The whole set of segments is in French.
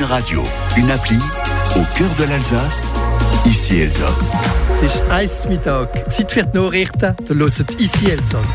Radio, une appli au cœur de l'Alsace, ici Elsass. Es ist 1 Mittag. Zeit für die Nachrichten. Ihr hört ici Elsass.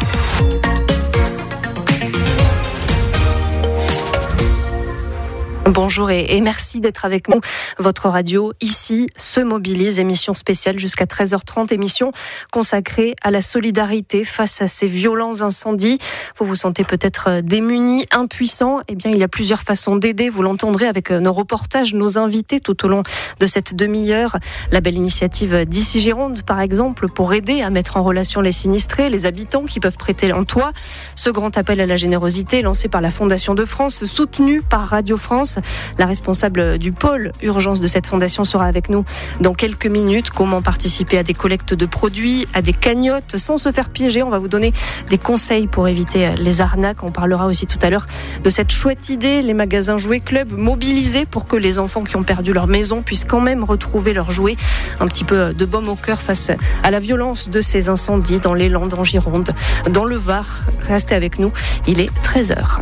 Bonjour et merci d'être avec nous. Votre radio, ici, se mobilise. Émission spéciale jusqu'à 13h30. Émission consacrée à la solidarité face à ces violents incendies. Vous vous sentez peut-être démunis, impuissants. Eh bien, il y a plusieurs façons d'aider. Vous l'entendrez avec nos reportages, nos invités tout au long de cette demi-heure. La belle initiative d'Ici Gironde, par exemple, pour aider à mettre en relation les sinistrés, les habitants qui peuvent prêter un toit. Ce grand appel à la générosité lancé par la Fondation de France, soutenu par Radio France. La responsable du pôle urgence de cette fondation sera avec nous dans quelques minutes. Comment participer à des collectes de produits, à des cagnottes sans se faire piéger. On va vous donner des conseils pour éviter les arnaques. On parlera aussi tout à l'heure de cette chouette idée, les magasins jouets club mobilisés pour que les enfants qui ont perdu leur maison puissent quand même retrouver leurs jouets. Un petit peu de baume au cœur face à la violence de ces incendies dans les Landes, en Gironde, dans le Var. Restez avec nous, il est 13h.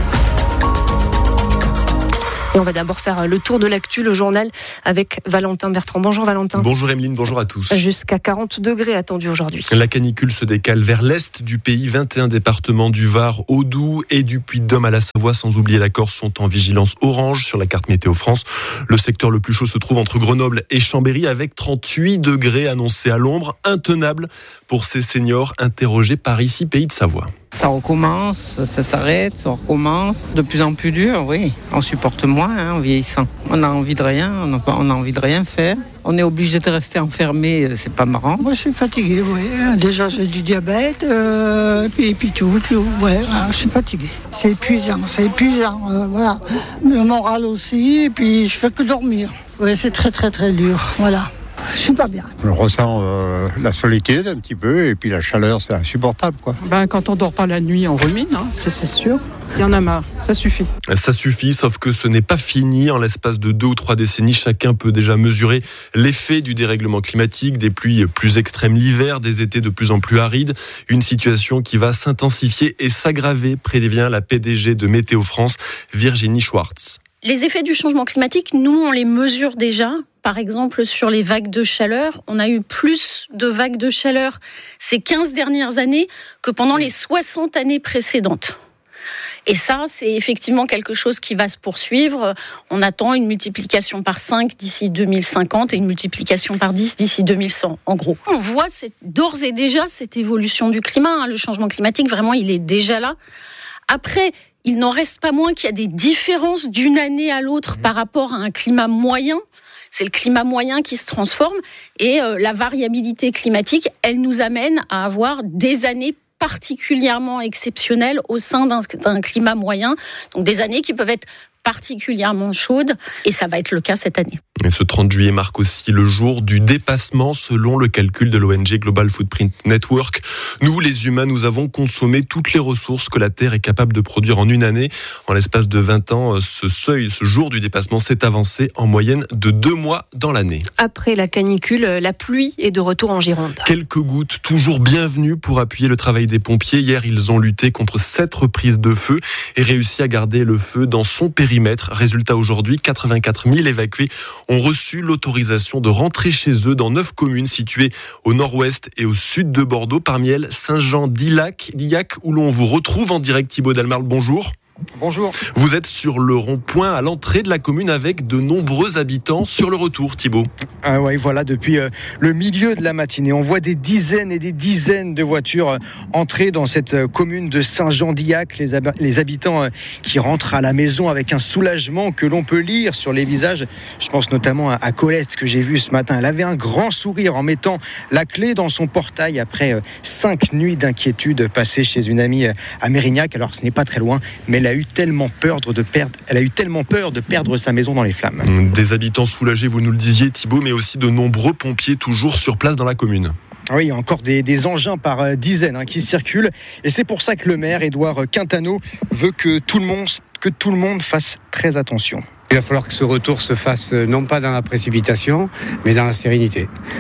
Et on va d'abord faire le tour de l'actu, le journal avec Valentin Bertrand. Bonjour Valentin. Bonjour Emeline, bonjour à tous. Jusqu'à 40 degrés attendus aujourd'hui. La canicule se décale vers l'est du pays. 21 départements du Var au Doubs et du Puy-de-Dôme à la Savoie, sans oublier la Corse, sont en vigilance orange sur la carte Météo France. Le secteur le plus chaud se trouve entre Grenoble et Chambéry avec 38 degrés annoncés à l'ombre. Intenable pour ces seniors interrogés par Ici Pays de Savoie. Ça recommence, ça s'arrête, ça recommence. De plus en plus dur, oui. On supporte moins en vieillissant. On a envie de rien, on a envie de rien faire. On est obligé de rester enfermé, c'est pas marrant. Moi, je suis fatiguée, oui. Déjà, j'ai du diabète, et puis tout. Ouais, je suis fatiguée. C'est épuisant. Voilà. Le moral aussi, et puis je fais que dormir. Oui, c'est très, très, très dur. Voilà. Je suis pas bien. On ressent la solitude un petit peu et puis la chaleur, c'est insupportable, quoi. Quand on dort pas la nuit, on rumine, c'est sûr. Il y en a marre, ça suffit. Ça suffit, sauf que ce n'est pas fini. En l'espace de 2 ou 3 décennies, chacun peut déjà mesurer l'effet du dérèglement climatique, des pluies plus extrêmes l'hiver, des étés de plus en plus arides. Une situation qui va s'intensifier et s'aggraver, prévient la PDG de Météo France, Virginie Schwartz. Les effets du changement climatique, nous, on les mesure déjà. Par exemple, sur les vagues de chaleur, on a eu plus de vagues de chaleur ces 15 dernières années que pendant les 60 années précédentes. Et ça, c'est effectivement quelque chose qui va se poursuivre. On attend une multiplication par 5 d'ici 2050 et une multiplication par 10 d'ici 2100, en gros. On voit d'ores et déjà cette évolution du climat. Le changement climatique, vraiment, il est déjà là. Après, il n'en reste pas moins qu'il y a des différences d'une année à l'autre par rapport à un climat moyen. C'est le climat moyen qui se transforme et la variabilité climatique, elle nous amène à avoir des années particulièrement exceptionnelles au sein d'un climat moyen. Donc des années qui peuvent être particulièrement chaudes et ça va être le cas cette année. Et ce 30 juillet marque aussi le jour du dépassement selon le calcul de l'ONG Global Footprint Network. Nous, les humains, nous avons consommé toutes les ressources que la Terre est capable de produire en une année. En l'espace de 20 ans, ce jour du dépassement s'est avancé en moyenne de 2 mois dans l'année. Après la canicule, la pluie est de retour en Gironde. Quelques gouttes, toujours bienvenues pour appuyer le travail des pompiers. Hier, ils ont lutté contre 7 reprises de feu et réussi à garder le feu dans son périmètre. Résultat aujourd'hui, 84 000 évacués ont reçu l'autorisation de rentrer chez eux dans 9 communes situées au nord-ouest et au sud de Bordeaux. Parmi elles, Saint-Jean-d'Illac, où l'on vous retrouve en direct. Thibaut Dalmarle, bonjour. Bonjour. Vous êtes sur le rond-point à l'entrée de la commune avec de nombreux habitants sur le retour, Thibaut. Oui, voilà, depuis le milieu de la matinée, on voit des dizaines et des dizaines de voitures entrer dans cette commune de Saint-Jean-d'Illac. Les habitants qui rentrent à la maison avec un soulagement que l'on peut lire sur les visages. Je pense notamment à Colette que j'ai vue ce matin. Elle avait un grand sourire en mettant la clé dans son portail après 5 nuits d'inquiétude passées chez une amie à Mérignac. Alors ce n'est pas très loin, mais elle a eu tellement peur de perdre sa maison dans les flammes. Des habitants soulagés, vous nous le disiez Thibaut, mais aussi de nombreux pompiers toujours sur place dans la commune. Oui, encore des engins par dizaines qui circulent. Et c'est pour ça que le maire, Édouard Quintano, veut que tout le monde fasse très attention. Il va falloir que ce retour se fasse non pas dans la précipitation, mais dans la sérénité.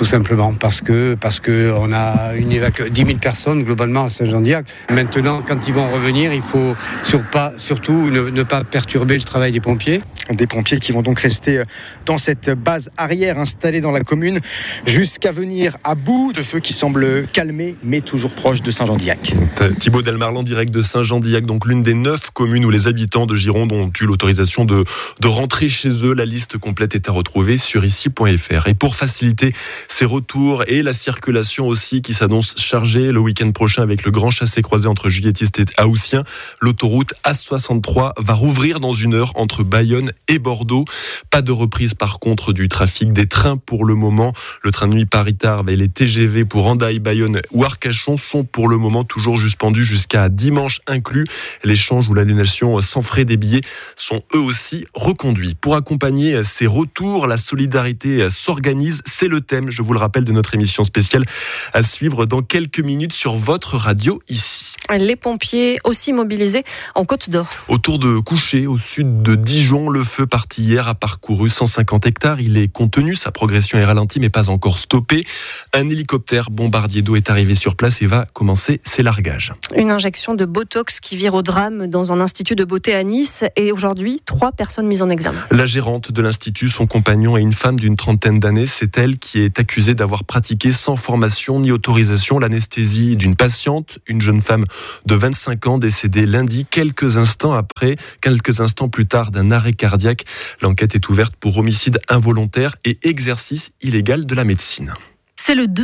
tout simplement, parce que on a 10 000 personnes globalement à Saint-Jean-d'Iac. Maintenant, quand ils vont revenir, il faut surtout ne pas perturber le travail des pompiers. Des pompiers qui vont donc rester dans cette base arrière installée dans la commune jusqu'à venir à bout de feux qui semblent calmés mais toujours proches de Saint-Jean-d'Iac. Thibaut Delmarland, direct de Saint-Jean-d'Iac, donc l'une des 9 communes où les habitants de Gironde ont eu l'autorisation de rentrer chez eux. La liste complète est à retrouver sur ici.fr. Et pour faciliter ces retours et la circulation aussi qui s'annonce chargée le week-end prochain avec le grand chassé-croisé entre Juilletistes et Haussien, l'autoroute A63 va rouvrir dans 1 heure entre Bayonne et Bordeaux. Pas de reprise par contre du trafic des trains pour le moment. Le train de nuit Paris-Tarbes et les TGV pour Hendaye, Bayonne ou Arcachon sont pour le moment toujours suspendus jusqu'à dimanche inclus. L'échange ou l'annulation sans frais des billets sont eux aussi reconduits. Pour accompagner ces retours, la solidarité s'organise. C'est le thème, je vous le rappelle, de notre émission spéciale à suivre dans quelques minutes sur votre radio ici. Les pompiers aussi mobilisés en Côte d'Or. Autour de Couché, au sud de Dijon, le feu parti hier a parcouru 150 hectares. Il est contenu, sa progression est ralentie mais pas encore stoppée. Un hélicoptère bombardier d'eau est arrivé sur place et va commencer ses largages. Une injection de Botox qui vire au drame dans un institut de beauté à Nice et aujourd'hui 3 personnes mises en examen. La gérante de l'institut, son compagnon et une femme d'une 30aine d'années, c'est elle qui est accusée d'avoir pratiqué sans formation ni autorisation l'anesthésie d'une patiente, une jeune femme de 25 ans décédée lundi, quelques instants plus tard d'un arrêt cardiaque. L'enquête est ouverte pour homicide involontaire et exercice illégal de la médecine. C'est le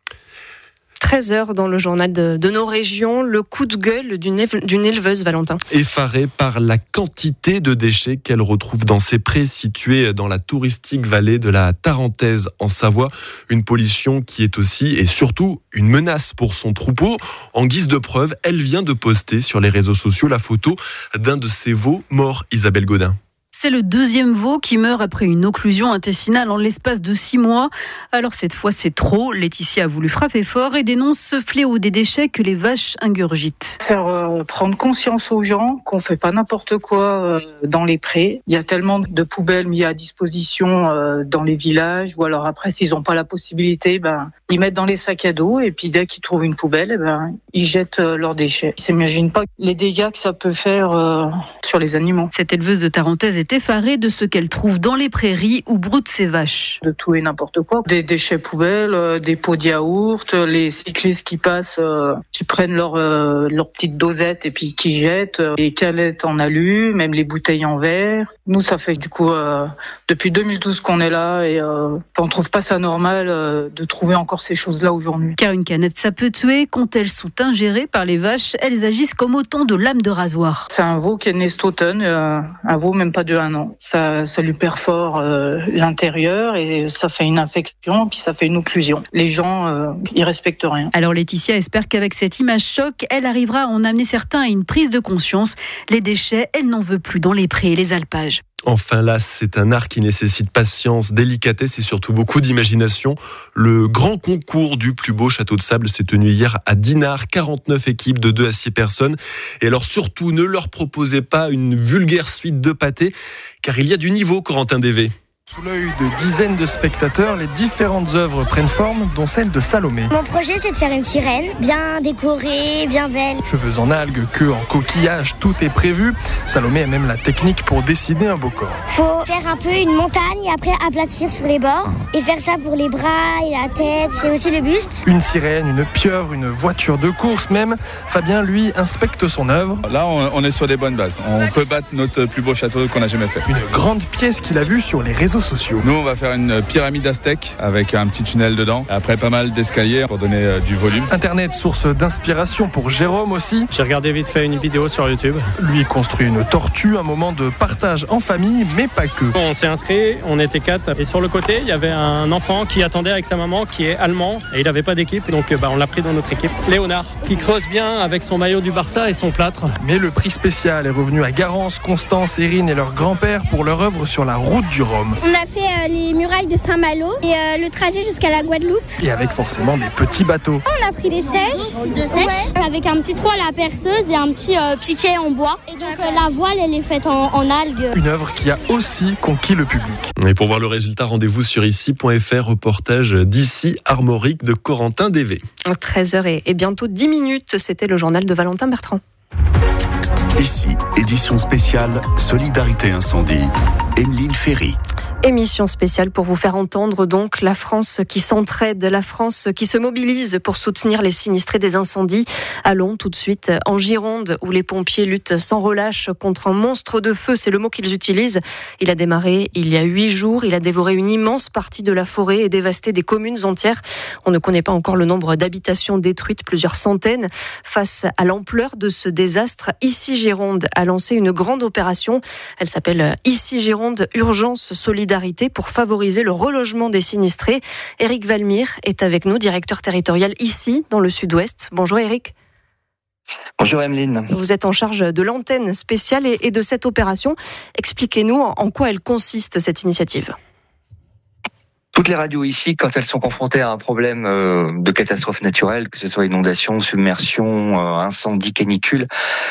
13h dans le journal de nos régions, le coup de gueule d'une éleveuse, Valentin. Effarée par la quantité de déchets qu'elle retrouve dans ses prés situés dans la touristique vallée de la Tarentaise en Savoie. Une pollution qui est aussi et surtout une menace pour son troupeau. En guise de preuve, elle vient de poster sur les réseaux sociaux la photo d'un de ses veaux morts, Isabelle Godin. C'est le 2e veau qui meurt après une occlusion intestinale en l'espace de 6 mois. Alors cette fois, c'est trop. Laetitia a voulu frapper fort et dénonce ce fléau des déchets que les vaches ingurgitent. Faire prendre conscience aux gens qu'on fait pas n'importe quoi dans les prés. Il y a tellement de poubelles mises à disposition dans les villages, ou alors après, s'ils n'ont pas la possibilité, ils mettent dans les sacs à dos et puis dès qu'ils trouvent une poubelle, ils jettent leurs déchets. Ils s'imaginent pas les dégâts que ça peut faire sur les animaux. Cette éleveuse de Tarentaise est effarée de ce qu'elle trouve dans les prairies où broutent ses vaches. De tout et n'importe quoi. Des déchets poubelles, des pots de yaourt, les cyclistes qui passent, qui prennent leur petite dosette et puis qui jettent, les canettes en alu, même les bouteilles en verre. Nous, ça fait du coup depuis 2012 qu'on est là et on trouve pas ça normal de trouver encore ces choses-là aujourd'hui. Car une canette, ça peut tuer. Quand elles sont ingérées par les vaches, elles agissent comme autant de lames de rasoir. C'est un veau qui est né cet automne, un veau même pas de 1 an. Ça lui perfore l'intérieur et ça fait une infection, puis ça fait une occlusion. Les gens, ils respectent rien. Alors Laetitia espère qu'avec cette image choc, elle arrivera à en amener certains à une prise de conscience. Les déchets, elle n'en veut plus dans les prés et les alpages. Enfin là, c'est un art qui nécessite patience, délicatesse et surtout beaucoup d'imagination. Le grand concours du plus beau château de sable s'est tenu hier à Dinard. 49 équipes de 2 à 6 personnes. Et alors surtout, ne leur proposez pas une vulgaire suite de pâtés, car il y a du niveau, Corentin Dévé. Sous l'œil de dizaines de spectateurs, les différentes œuvres prennent forme, dont celle de Salomé. Mon projet, c'est de faire une sirène, bien décorée, bien belle. Cheveux en algues, queue en coquillage, tout est prévu. Salomé a même la technique pour dessiner un beau corps. Faut faire un peu une montagne et après aplatir sur les bords. Et faire ça pour les bras et la tête, c'est aussi le buste. Une sirène, une pieuvre, une voiture de course même. Fabien, lui, inspecte son œuvre. Là, on est sur des bonnes bases. On peut battre notre plus beau château qu'on a jamais fait. Une grande pièce qu'il a vue sur les réseaux sociaux. Nous, on va faire une pyramide aztèque avec un petit tunnel dedans. Après, pas mal d'escaliers pour donner du volume. Internet, source d'inspiration pour Jérôme aussi. J'ai regardé vite fait une vidéo sur YouTube. Lui construit une tortue, un moment de partage en famille, mais pas que. On s'est inscrit, on était 4. Et sur le côté, il y avait un enfant qui attendait avec sa maman, qui est allemand. Et il n'avait pas d'équipe, donc on l'a pris dans notre équipe. Léonard, qui creuse bien avec son maillot du Barça et son plâtre. Mais le prix spécial est revenu à Garance, Constance, Erin et leur grand-père pour leur œuvre sur la route du Rhum. On On a fait les murailles de Saint-Malo et le trajet jusqu'à la Guadeloupe. Et avec forcément des petits bateaux. On a pris des sèches, avec un petit trou à la perceuse et un petit piquet en bois. Et donc la voile, elle est faite en algues. Une œuvre qui a aussi conquis le public. Et pour voir le résultat, rendez-vous sur ici.fr, reportage d'ici Armorique de Corentin Dévé. 13h et bientôt 10 minutes, c'était le journal de Valentin Bertrand. Ici, édition spéciale Solidarité Incendie, Emeline Ferry. Émission spéciale pour vous faire entendre donc la France qui s'entraide, la France qui se mobilise pour soutenir les sinistrés des incendies. Allons tout de suite en Gironde où les pompiers luttent sans relâche contre un monstre de feu, c'est le mot qu'ils utilisent. Il a démarré il y a 8 jours, il a dévoré une immense partie de la forêt et dévasté des communes entières. On ne connaît pas encore le nombre d'habitations détruites, plusieurs centaines. Face à l'ampleur de ce désastre, Ici Gironde a lancé une grande opération. Elle s'appelle Ici Gironde Urgence Solidarité pour favoriser le relogement des sinistrés. Éric Valmire est avec nous, directeur territorial ici, dans le sud-ouest. Bonjour Éric. Bonjour Emeline. Vous êtes en charge de l'antenne spéciale et de cette opération. Expliquez-nous en quoi elle consiste, cette initiative. Toutes les radios ici, quand elles sont confrontées à un problème de catastrophe naturelle, que ce soit inondation, submersion, incendie, canicule,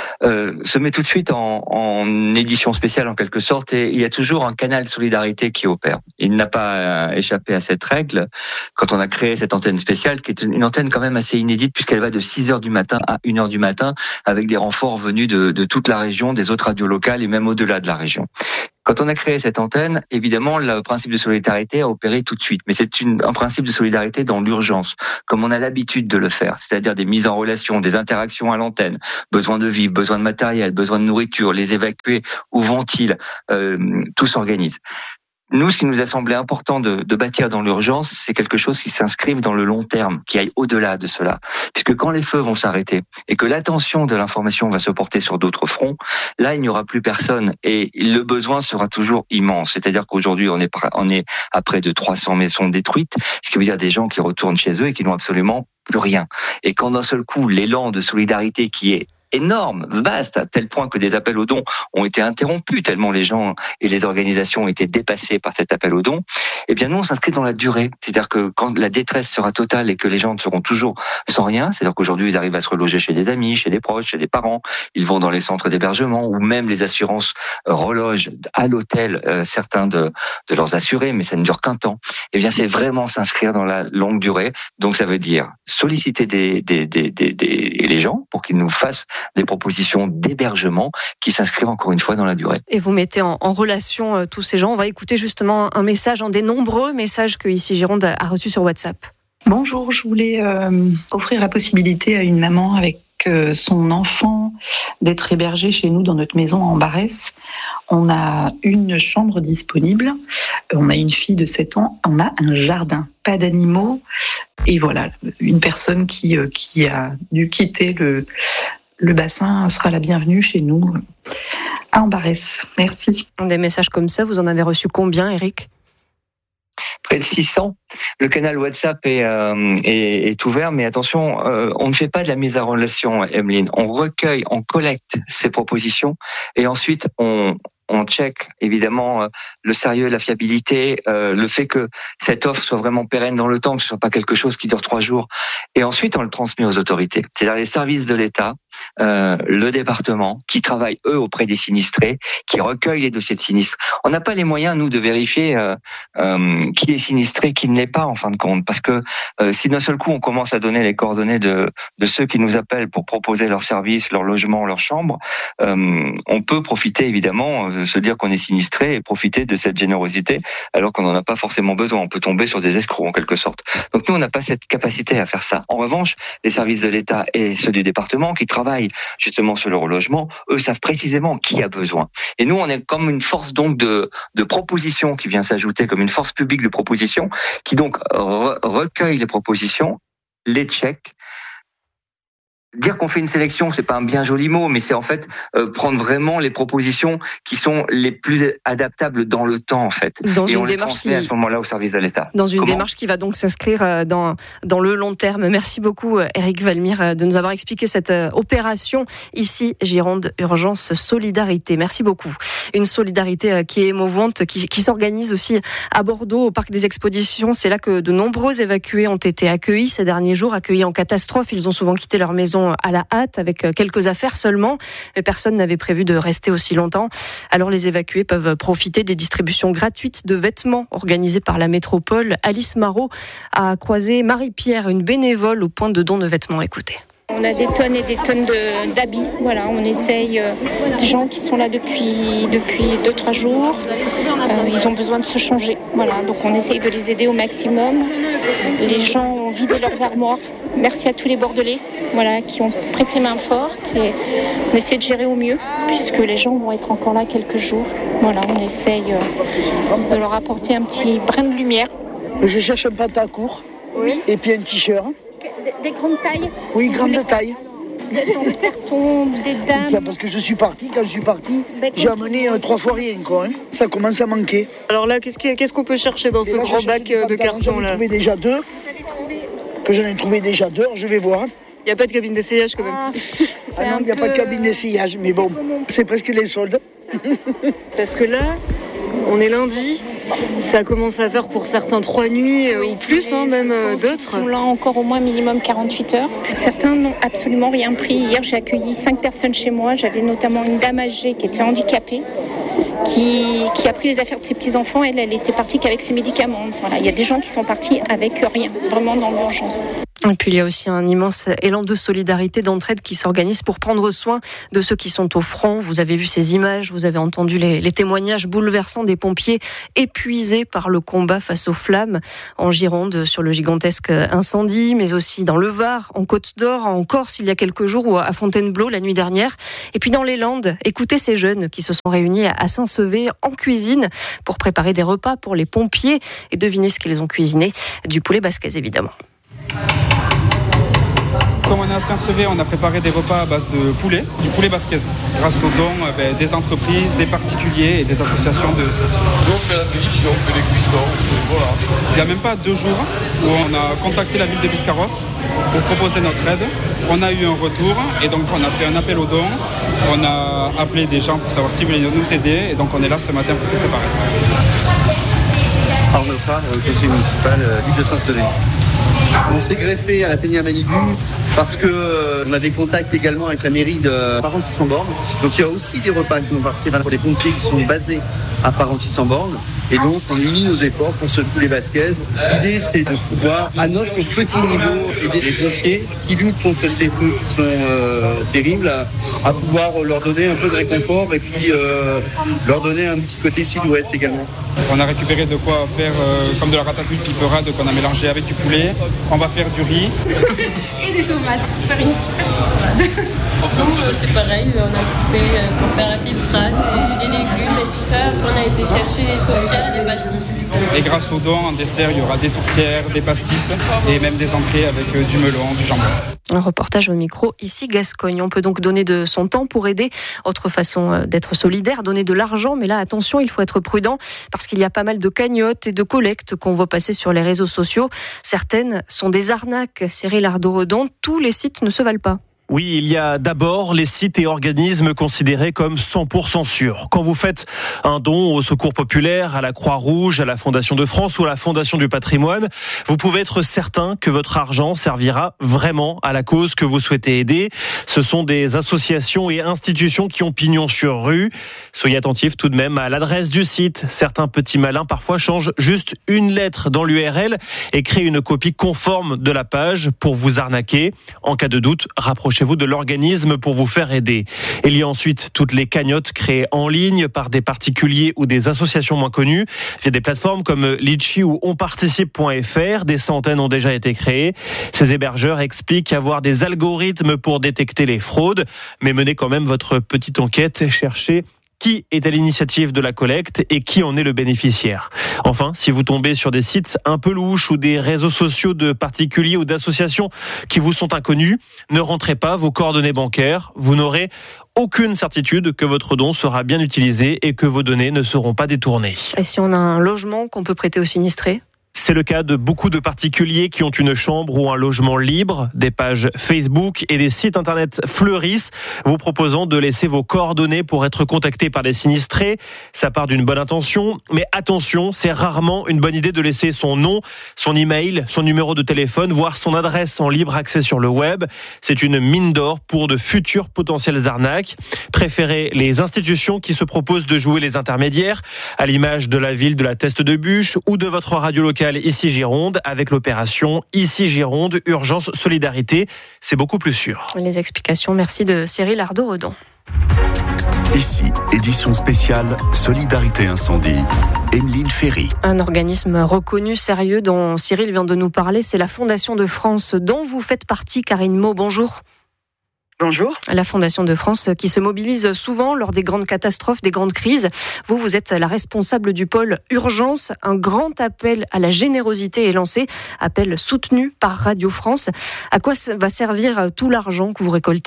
se met tout de suite en édition spéciale en quelque sorte, et il y a toujours un canal de solidarité qui opère. Il n'a pas échappé à cette règle quand on a créé cette antenne spéciale, qui est une antenne quand même assez inédite puisqu'elle va de 6h du matin à 1h du matin avec des renforts venus de toute la région, des autres radios locales et même au-delà de la région. Quand on a créé cette antenne, évidemment, le principe de solidarité a opéré tout de suite. Mais c'est un principe de solidarité dans l'urgence, comme on a l'habitude de le faire. C'est-à-dire des mises en relation, des interactions à l'antenne, besoin de vivre, besoin de matériel, besoin de nourriture, les évacuer, où vont-ils, tout s'organise. Nous, ce qui nous a semblé important de bâtir dans l'urgence, c'est quelque chose qui s'inscrive dans le long terme, qui aille au-delà de cela. Puisque quand les feux vont s'arrêter et que l'attention de l'information va se porter sur d'autres fronts, là, il n'y aura plus personne et le besoin sera toujours immense. C'est-à-dire qu'aujourd'hui, on est à près de 300 maisons détruites, ce qui veut dire des gens qui retournent chez eux et qui n'ont absolument plus rien. Et quand d'un seul coup, l'élan de solidarité qui est énorme, vaste, à tel point que des appels aux dons ont été interrompus, tellement les gens et les organisations ont été dépassés par cet appel aux dons, eh bien nous on s'inscrit dans la durée. C'est-à-dire que quand la détresse sera totale et que les gens seront toujours sans rien, c'est-à-dire qu'aujourd'hui ils arrivent à se reloger chez des amis, chez des proches, chez des parents, ils vont dans les centres d'hébergement ou même les assurances relogent à l'hôtel certains de leurs assurés, mais ça ne dure qu'un temps. Eh bien c'est vraiment s'inscrire dans la longue durée. Donc ça veut dire solliciter les gens pour qu'ils nous fassent des propositions d'hébergement qui s'inscrivent encore une fois dans la durée. Et vous mettez en relation tous ces gens. On va écouter justement un message, un des nombreux messages que Ici Gironde a reçus sur WhatsApp. Bonjour, je voulais offrir la possibilité à une maman avec son enfant d'être hébergée chez nous dans notre maison en Barès. On a une chambre disponible, on a une fille de 7 ans, on a un jardin, pas d'animaux. Et voilà, une personne qui a dû quitter le bassin sera la bienvenue chez nous à Ambarès. Merci. Des messages comme ça, vous en avez reçu combien, Éric ? Près de 600. Le canal WhatsApp est ouvert, mais attention, on ne fait pas de la mise en relation, Emeline. On recueille, on collecte ces propositions et ensuite on check évidemment le sérieux, la fiabilité, le fait que cette offre soit vraiment pérenne dans le temps, que ce soit pas quelque chose qui dure 3 jours. Et ensuite, on le transmet aux autorités. C'est-à-dire les services de l'État, le département, qui travaillent eux auprès des sinistrés, qui recueillent les dossiers de sinistres. On n'a pas les moyens, nous, de vérifier qui est sinistré, qui ne l'est pas en fin de compte. Parce que si d'un seul coup, on commence à donner les coordonnées de ceux qui nous appellent pour proposer leurs services, leur logement, leur chambre, on peut profiter évidemment se dire qu'on est sinistré et profiter de cette générosité alors qu'on n'en a pas forcément besoin. On peut tomber sur des escrocs en quelque sorte. Donc nous, on n'a pas cette capacité à faire ça. En revanche, les services de l'État et ceux du département qui travaillent justement sur le relogement, eux savent précisément qui a besoin. Et nous, on est comme une force donc de proposition qui vient s'ajouter, comme une force publique de proposition qui donc recueille les propositions, les check, dire qu'on fait une sélection, c'est pas un bien joli mot, mais c'est en fait prendre vraiment les propositions qui sont les plus adaptables dans le temps, en fait. Et on les transmet à ce moment-là au service de l'État. Dans une démarche qui va donc s'inscrire dans le long terme. Merci beaucoup, Éric Valmire, de nous avoir expliqué cette opération ici, Gironde Urgence Solidarité. Merci beaucoup. Une solidarité qui est émouvante, qui s'organise aussi à Bordeaux, au Parc des Expositions. C'est là que de nombreux évacués ont été accueillis ces derniers jours, accueillis en catastrophe. Ils ont souvent quitté leur maison à la hâte, avec quelques affaires seulement, mais personne n'avait prévu de rester aussi longtemps. Alors les évacués peuvent profiter des distributions gratuites de vêtements organisées par la métropole. Alice Marot a croisé Marie-Pierre, une bénévole au point de don de vêtements. Écoutez. On a des tonnes et des tonnes d'habits. Voilà, on essaye, des gens qui sont là depuis 2-3 jours, ils ont besoin de se changer. Voilà, donc on essaye de les aider au maximum. Les gens ont vidé leurs armoires. Merci à tous les Bordelais, voilà, qui ont prêté main forte, et on essaie de gérer au mieux puisque les gens vont être encore là quelques jours. Voilà, on essaye de leur apporter un petit brin de lumière. Je cherche un pantalon court, oui, et puis un t-shirt. Des grandes tailles? Oui, grande taille. Vous êtes en carton, des dames? Parce que quand je suis parti, j'ai amené 3 fois rien, quoi. Hein. Ça commence à manquer. Alors là, qu'est-ce qu'on peut chercher dans ce grand bac de carton là? J'en ai trouvé déjà 2. J'en ai trouvé déjà 2, je vais voir. Il n'y a pas de cabine d'essayage quand même? Non, il n'y a pas de cabine d'essayage, mais bon, c'est presque les soldes. Parce que là, on est lundi, ça commence à faire pour certains 3 nuits ou plus, même d'autres. Ils sont là encore au moins minimum 48 heures. Certains n'ont absolument rien pris. Hier, j'ai accueilli 5 personnes chez moi. J'avais notamment une dame âgée qui était handicapée, qui a pris les affaires de ses petits-enfants. Elle était partie qu'avec ses médicaments. Voilà, il y a des gens qui sont partis avec rien, vraiment dans l'urgence. Et puis il y a aussi un immense élan de solidarité, d'entraide qui s'organise pour prendre soin de ceux qui sont au front. Vous avez vu ces images, vous avez entendu les témoignages bouleversants des pompiers épuisés par le combat face aux flammes en Gironde sur le gigantesque incendie, mais aussi dans le Var, en Côte d'Or, en Corse il y a quelques jours, ou à Fontainebleau la nuit dernière. Et puis dans les Landes, écoutez ces jeunes qui se sont réunis à Saint-Sevé en cuisine pour préparer des repas pour les pompiers, et devinez ce qu'ils ont cuisiné, du poulet basquez évidemment. Comme on est à Saint-Sevé, on a préparé des repas à base de poulet, du poulet basquez, grâce aux dons des entreprises, des particuliers et des associations de Saint-Sevé. Nous, on fait la finition, on fait les cuissons, voilà. Il n'y a même pas 2 jours où on a contacté la ville de Biscarrosse pour proposer notre aide. On a eu un retour et donc on a fait un appel aux dons. On a appelé des gens pour savoir s'ils voulaient nous aider, et donc on est là ce matin pour tout préparer. Arnaud Favre, conseiller municipal, ville de Saint-Sevé. On s'est greffé à la Pénière Manigu parce qu'on a des contacts également avec la mairie de Parentis-en-Born. Donc il y a aussi des repas qui vont partir pour les pompiers qui sont basés à Parentis-en-Born. Et donc on unit nos efforts pour ce poulet basquez. L'idée c'est de pouvoir à notre petit niveau aider les pompiers qui luttent contre ces feux qui sont terribles, à pouvoir leur donner un peu de réconfort et puis leur donner un petit côté sud-ouest également. On a récupéré de quoi faire comme de la ratatouille piperade qu'on a mélangé avec du poulet. On va faire du riz. Et des tomates pour faire une super salade. Nous, c'est pareil, on a coupé pour faire la piperade, les légumes et tout ça. On a été chercher les tourtières et des pastis. Et grâce aux dons, en dessert, il y aura des tourtières, des pastis et même des entrées avec du melon, du jambon. Un reportage au micro, ici Gascogne. On peut donc donner de son temps pour aider. Autre façon d'être solidaire, donner de l'argent. Mais là, attention, il faut être prudent parce qu'il y a pas mal de cagnottes et de collectes qu'on voit passer sur les réseaux sociaux. Certaines sont des arnaques. Cyril Ardo-Redon, tous les sites ne se valent pas. Oui, il y a d'abord les sites et organismes considérés comme 100% sûrs. Quand vous faites un don au Secours populaire, à la Croix-Rouge, à la Fondation de France ou à la Fondation du patrimoine, vous pouvez être certain que votre argent servira vraiment à la cause que vous souhaitez aider. Ce sont des associations et institutions qui ont pignon sur rue. Soyez attentifs tout de même à l'adresse du site. Certains petits malins parfois changent juste une lettre dans l'URL et créent une copie conforme de la page pour vous arnaquer. En cas de doute, rapprochez-vous de l'organisme pour vous faire aider. Il y a ensuite toutes les cagnottes créées en ligne par des particuliers ou des associations moins connues via des plateformes comme Litchi ou onparticipe.fr. Des centaines ont déjà été créées. Ces hébergeurs expliquent avoir des algorithmes pour détecter les fraudes, mais menez quand même votre petite enquête et cherchez qui est à l'initiative de la collecte et qui en est le bénéficiaire. Enfin, si vous tombez sur des sites un peu louches ou des réseaux sociaux de particuliers ou d'associations qui vous sont inconnus, ne rentrez pas vos coordonnées bancaires. Vous n'aurez aucune certitude que votre don sera bien utilisé et que vos données ne seront pas détournées. Et si on a un logement qu'on peut prêter aux sinistrés ? C'est le cas de beaucoup de particuliers qui ont une chambre ou un logement libre. Des pages Facebook et des sites internet fleurissent, vous proposant de laisser vos coordonnées pour être contacté par des sinistrés. Ça part d'une bonne intention, mais attention, c'est rarement une bonne idée de laisser son nom, son email, son numéro de téléphone, voire son adresse en libre accès sur le web. C'est une mine d'or pour de futures potentielles arnaques. Préférez les institutions qui se proposent de jouer les intermédiaires, à l'image de la ville de la Teste de Buch ou de votre radio locale Ici Gironde, avec l'opération Ici Gironde, Urgence Solidarité. C'est beaucoup plus sûr. Les explications, merci de Cyril Ardo-Redon. Ici, édition spéciale Solidarité Incendie. Emeline Ferry. Un organisme reconnu, sérieux, dont Cyril vient de nous parler, c'est la Fondation de France, dont vous faites partie. Karine Maud, bonjour. Bonjour. La Fondation de France qui se mobilise souvent lors des grandes catastrophes, des grandes crises. Vous êtes la responsable du pôle urgence. Un grand appel à la générosité est lancé, appel soutenu par Radio France. À quoi va servir tout l'argent que vous récoltez ?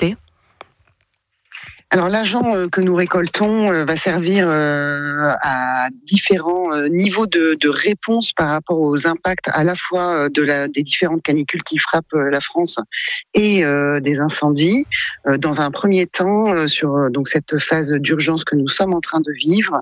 Alors l'argent que nous récoltons va servir à différents niveaux de réponse par rapport aux impacts à la fois des différentes canicules qui frappent la France et des incendies. Dans un premier temps, sur donc cette phase d'urgence que nous sommes en train de vivre,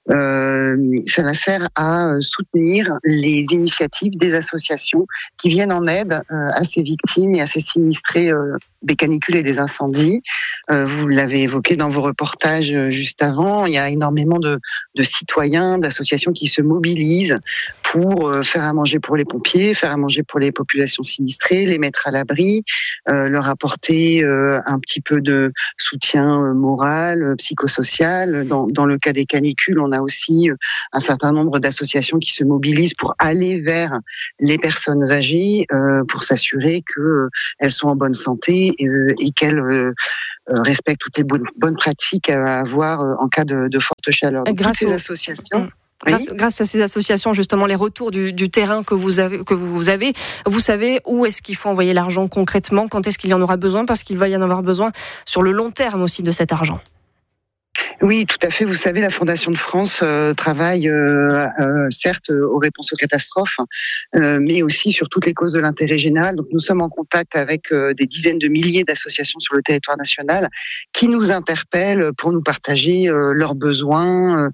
ça sert à soutenir les initiatives des associations qui viennent en aide à ces victimes et à ces sinistrés des canicules et des incendies. Vous l'avez évoqué dans vos reportages juste avant, il y a énormément de citoyens, d'associations qui se mobilisent pour faire à manger pour les pompiers, faire à manger pour les populations sinistrées, les mettre à l'abri, leur apporter un petit peu de soutien moral, psychosocial. Dans le cas des canicules, on a aussi un certain nombre d'associations qui se mobilisent pour aller vers les personnes âgées, pour s'assurer qu'elles sont en bonne santé et qu'elles respectent toutes les bonnes pratiques à avoir en cas de forte chaleur. Donc, toutes ces associations. Grâce à ces associations, justement, les retours du terrain que vous avez, vous savez où est-ce qu'il faut envoyer l'argent concrètement, quand est-ce qu'il y en aura besoin, parce qu'il va y en avoir besoin sur le long terme aussi de cet argent. Oui, tout à fait. Vous savez, la Fondation de France travaille certes aux réponses aux catastrophes, mais aussi sur toutes les causes de l'intérêt général. Donc nous sommes en contact avec des dizaines de milliers d'associations sur le territoire national qui nous interpellent pour nous partager leurs besoins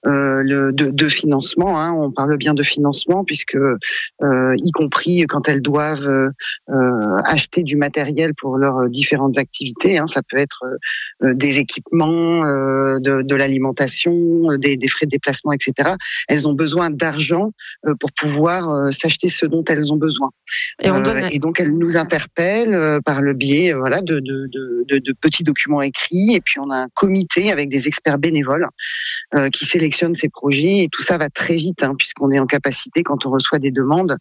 de financement. On parle bien de financement puisque, y compris quand elles doivent acheter du matériel pour leurs différentes activités, ça peut être des équipements, de l'alimentation, des frais de déplacement, etc. Elles ont besoin d'argent pour pouvoir s'acheter ce dont elles ont besoin. Et donc elles nous interpellent par le biais de petits documents écrits. Et puis on a un comité avec des experts bénévoles qui sélectionnent ces projets. Et tout ça va très vite, puisqu'on est en capacité, quand on reçoit des demandes,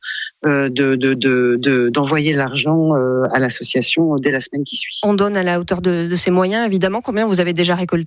d'envoyer l'argent à l'association dès la semaine qui suit. On donne à la hauteur de ses moyens, évidemment. Combien vous avez déjà récolté ?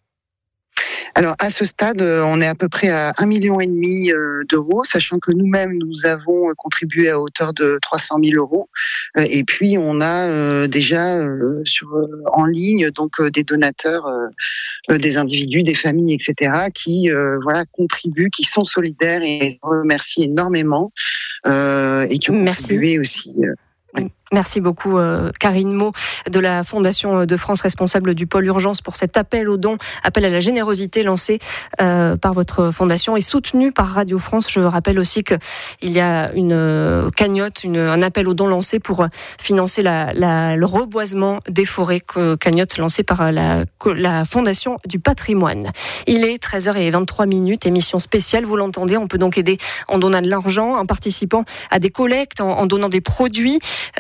Alors à ce stade, on est à peu près à 1,5 million d'euros, sachant que nous-mêmes nous avons contribué à hauteur de 300 000 euros. Et puis on a déjà en ligne donc des donateurs, des individus, des familles, etc. qui contribuent, qui sont solidaires et remercient énormément et qui ont contribué aussi. Merci beaucoup Karine Maud de la Fondation de France, responsable du pôle urgence, pour cet appel aux dons, appel à la générosité lancé par votre fondation et soutenu par Radio France. Je rappelle aussi qu'il y a une cagnotte, un appel aux dons lancé pour financer le reboisement des forêts, cagnotte lancée par la Fondation du patrimoine. Il est 13h23, émission spéciale, vous l'entendez, on peut donc aider en donnant de l'argent, en participant à des collectes, en donnant des produits,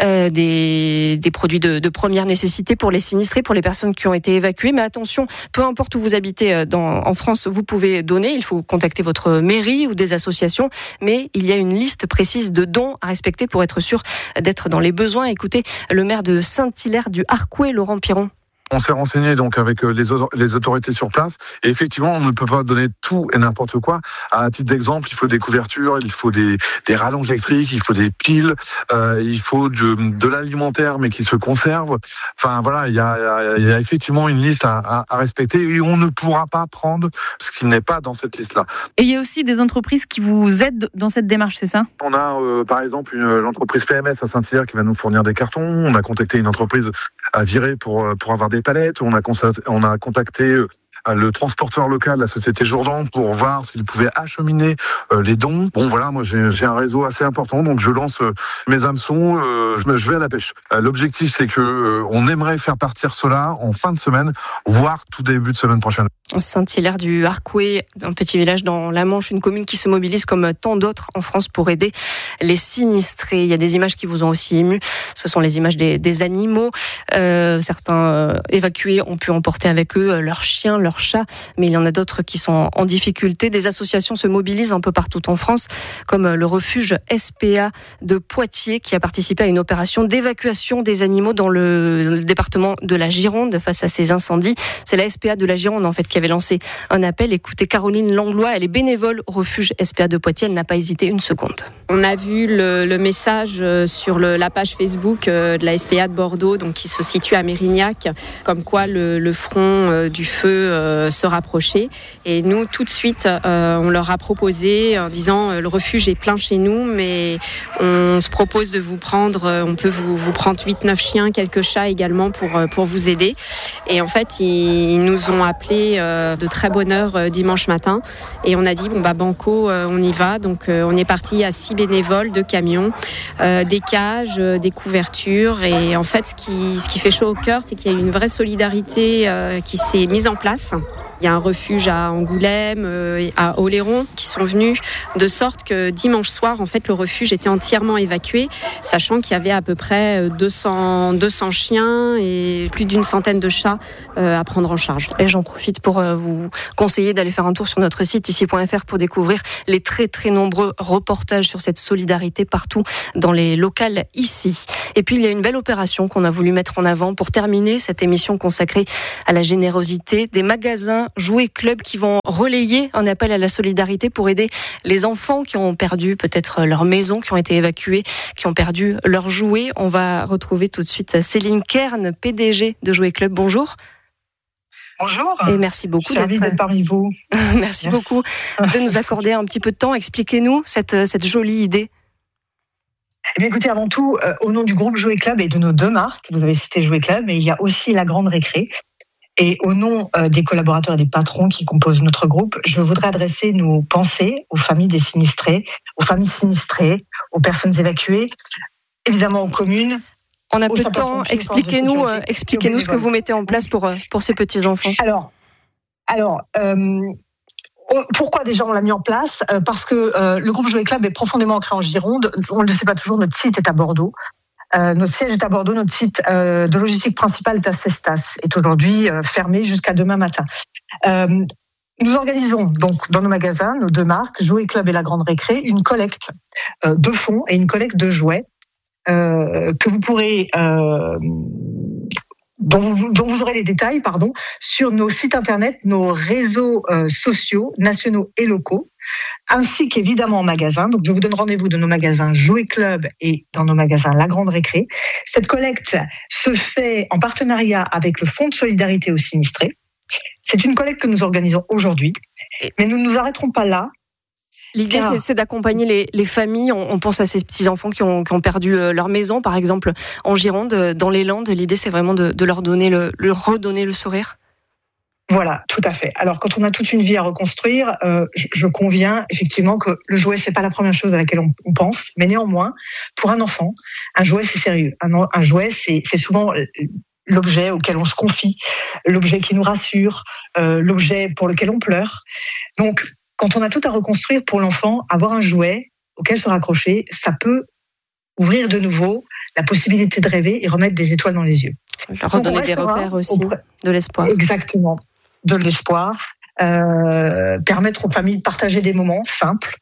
des produits de première nécessité pour les sinistrés, pour les personnes qui ont été évacuées. Mais attention, peu importe où vous habitez en France, vous pouvez donner. Il faut contacter votre mairie ou des associations. Mais il y a une liste précise de dons à respecter pour être sûr d'être dans les besoins. Écoutez, le maire de Saint-Hilaire du Harcouët, Laurent Piron. On s'est renseigné donc avec les autorités sur place et effectivement on ne peut pas donner tout et n'importe quoi. À titre d'exemple, il faut des couvertures, il faut des rallonges électriques, il faut des piles, il faut de l'alimentaire mais qui se conserve. Enfin voilà, il y a effectivement une liste à respecter et on ne pourra pas prendre ce qui n'est pas dans cette liste-là. Et il y a aussi des entreprises qui vous aident dans cette démarche, c'est ça ? On a par exemple l'entreprise PMS à Saint-Hilaire qui va nous fournir des cartons. On a contacté une entreprise à Viré pour avoir des palettes. On a contacté le transporteur local, la société Jourdan, pour voir s'il pouvait acheminer les dons. Bon voilà, moi j'ai un réseau assez important, donc je lance mes hameçons, je vais à la pêche. L'objectif c'est que on aimerait faire partir cela en fin de semaine, voire tout début de semaine prochaine. Saint-Hilaire du Harcouët, un petit village dans la Manche, une commune qui se mobilise comme tant d'autres en France pour aider les sinistrés. Il y a des images qui vous ont aussi ému. Ce sont les images des animaux. Certains évacués ont pu emporter avec eux leurs chiens, leurs chats, mais il y en a d'autres qui sont en difficulté. Des associations se mobilisent un peu partout en France, comme le refuge SPA de Poitiers, qui a participé à une opération d'évacuation des animaux dans le département de la Gironde face à ces incendies. C'est la SPA de la Gironde, en fait, qui avait lancé un appel. Écoutez Caroline Langlois, elle est bénévole au refuge SPA de Poitiers, elle n'a pas hésité une seconde. On a vu le message sur la page Facebook de la SPA de Bordeaux, donc qui se situe à Mérignac, comme quoi le front du feu se rapprochait. Et nous, tout de suite, on leur a proposé en disant le refuge est plein chez nous, mais on se propose de vous prendre, on peut vous prendre 8-9 chiens, quelques chats également pour vous aider. Et en fait, ils nous ont appelés de très bonne heure dimanche matin et on a dit banco, on y va. Donc on est parti à 6 bénévoles, 2 camions, des cages, des couvertures, et en fait ce qui fait chaud au cœur, c'est qu'il y a une vraie solidarité qui s'est mise en place. Il y a un refuge à Angoulême, à Oléron qui sont venus, de sorte que dimanche soir, en fait, le refuge était entièrement évacué, sachant qu'il y avait à peu près 200 chiens et plus d'une centaine de chats à prendre en charge. Et j'en profite pour vous conseiller d'aller faire un tour sur notre site ici.fr pour découvrir les très très nombreux reportages sur cette solidarité partout dans les locales ici. Et puis il y a une belle opération qu'on a voulu mettre en avant pour terminer cette émission consacrée à la générosité, des magasins Jouets Club qui vont relayer un appel à la solidarité pour aider les enfants qui ont perdu peut-être leur maison, qui ont été évacués, qui ont perdu leurs jouets. On va retrouver tout de suite Céline Kern, PDG de Jouets Club. Bonjour. Bonjour. Et merci beaucoup d'être parmi vous. Merci beaucoup de nous accorder un petit peu de temps. Expliquez-nous cette jolie idée. Eh bien, écoutez, avant tout, au nom du groupe Jouets Club et de nos 2 marques, vous avez cité Jouets Club, mais il y a aussi la Grande Récré. Et au nom des collaborateurs et des patrons qui composent notre groupe, je voudrais adresser nos pensées aux familles des sinistrés, aux familles sinistrées, aux personnes évacuées, évidemment aux communes. On a peu de temps. Expliquez-nous ce que vous mettez en place pour ces petits-enfants. Alors, pourquoi déjà on l'a mis en place ? Parce que le groupe Jouets Club est profondément ancré en Gironde. On ne le sait pas toujours, notre site est à Bordeaux. Notre siège est à Bordeaux, notre site de logistique principal est à Cestas, est aujourd'hui fermé jusqu'à demain matin. Nous organisons donc dans nos magasins, nos 2 marques, Jouets Club et la Grande Récré, une collecte de fonds et une collecte de jouets que vous pourrez dont vous aurez les détails, sur nos sites internet, nos réseaux sociaux nationaux et locaux, ainsi qu'évidemment en magasin. Donc je vous donne rendez-vous dans nos magasins Jouets Club et dans nos magasins La Grande Récré. Cette collecte se fait en partenariat avec le Fonds de solidarité aux sinistrés. C'est une collecte que nous organisons aujourd'hui, mais nous ne nous arrêterons pas là. L'idée, c'est d'accompagner les familles. On pense à ces petits-enfants qui ont perdu leur maison, par exemple, en Gironde, dans les Landes. L'idée, c'est vraiment de leur redonner le sourire. Voilà, tout à fait. Alors, quand on a toute une vie à reconstruire, je conviens effectivement que le jouet, c'est pas la première chose à laquelle on pense. Mais néanmoins, pour un enfant, un jouet, c'est sérieux. Un jouet, c'est souvent l'objet auquel on se confie, l'objet qui nous rassure, l'objet pour lequel on pleure. Donc, quand on a tout à reconstruire pour l'enfant, avoir un jouet auquel se raccrocher, ça peut ouvrir de nouveau la possibilité de rêver et remettre des étoiles dans les yeux. Leur redonner des repères aussi, de l'espoir. Exactement, de l'espoir. Permettre aux familles de partager des moments simples,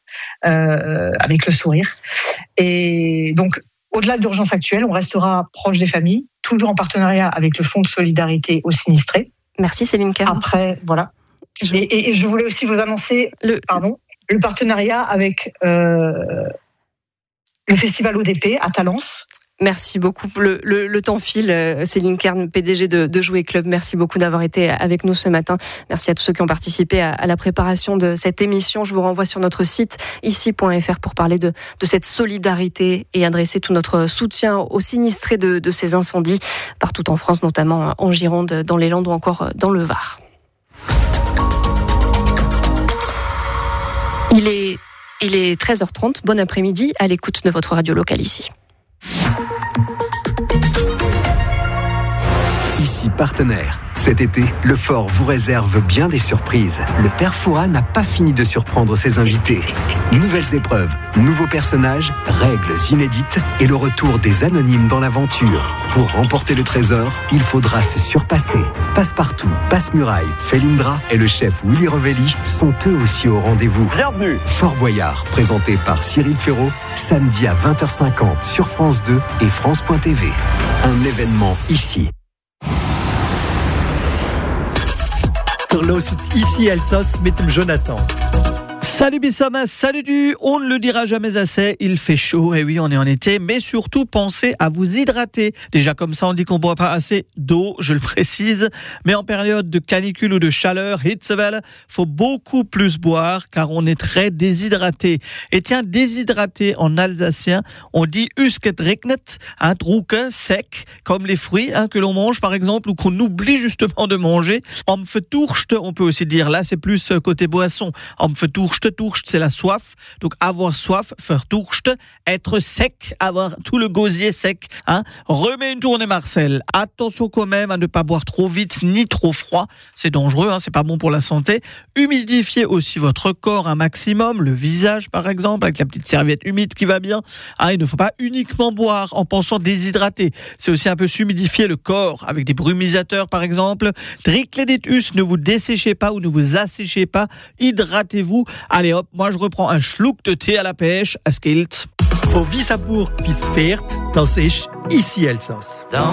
avec le sourire. Et donc, au-delà de l'urgence actuelle, on restera proche des familles, toujours en partenariat avec le Fonds de solidarité aux sinistrés. Merci Céline Kern. Après, voilà. Et je voulais aussi vous annoncer le partenariat avec le Festival ODP à Talence. Merci beaucoup. Le temps file. Céline Kern, PDG de Jouer Club. Merci beaucoup d'avoir été avec nous ce matin. Merci à tous ceux qui ont participé à la préparation de cette émission. Je vous renvoie sur notre site ici.fr pour parler de cette solidarité et adresser tout notre soutien aux sinistrés de ces incendies partout en France, notamment en Gironde, dans les Landes ou encore dans le Var. Il est 13h30. Bon après-midi à l'écoute de votre radio locale ici. Ici partenaire. Cet été, le Fort vous réserve bien des surprises. Le Père Fouras n'a pas fini de surprendre ses invités. Nouvelles épreuves, nouveaux personnages, règles inédites et le retour des anonymes dans l'aventure. Pour remporter le trésor, il faudra se surpasser. Passepartout, Passe-Muraille, Felindra et le chef Willy Revelli sont eux aussi au rendez-vous. Bienvenue. Fort Boyard, présenté par Cyril Ferraud, samedi à 20h50 sur France 2 et France.tv. Un événement ici. Ici Alsace mit dem Jonathan. Salut Bissama, salut du, on ne le dira jamais assez, il fait chaud, et oui on est en été, mais surtout pensez à vous hydrater. Déjà comme ça on dit qu'on ne boit pas assez d'eau, je le précise, mais en période de canicule ou de chaleur, Hitzewelle, faut beaucoup plus boire car on est très déshydraté. Et tiens, déshydraté en alsacien, on dit usket regnet, un drucke, sec, comme les fruits que l'on mange par exemple ou qu'on oublie justement de manger. Am vertourcht, on peut aussi dire, là c'est plus côté boisson, am vertourcht, c'est la soif, donc avoir soif, vertourcht, être sec, avoir tout le gosier sec. Remets une tournée Marcel. Attention quand même à ne pas boire trop vite ni trop froid, c'est dangereux, c'est pas bon pour la santé. Humidifiez aussi votre corps un maximum, le visage par exemple, avec la petite serviette humide qui va bien. Il ne faut pas uniquement boire en pensant déshydrater, c'est aussi un peu s'humidifier le corps avec des brumisateurs par exemple. Drickle dit us, ne vous desséchez pas ou ne vous asséchez pas, hydratez-vous. Allez hop, moi je reprends un schluck de thé à la pêche, es gilt. Von Wissembourg bis Pferd, das ist ici Elsass.